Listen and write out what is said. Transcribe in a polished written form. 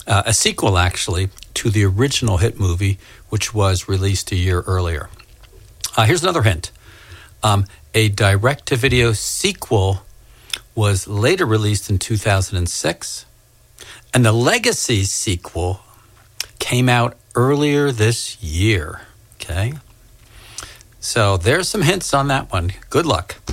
a sequel actually to the original hit movie, which was released a year earlier. Here's another hint. A direct-to-video sequel was later released in 2006, and the Legacy sequel came out earlier this year. Okay? So there's some hints on that one. Good luck.